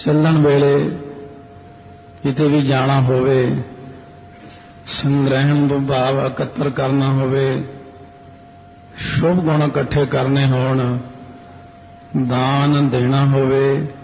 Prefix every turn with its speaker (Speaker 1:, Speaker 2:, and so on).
Speaker 1: ਚੱਲਣ ਵੇਲੇ किते भी जाना होवे, संग्रहण तो भाव एकत्र करना होवे, शुभ गुण इकट्ठे करने होण, दान देना होवे,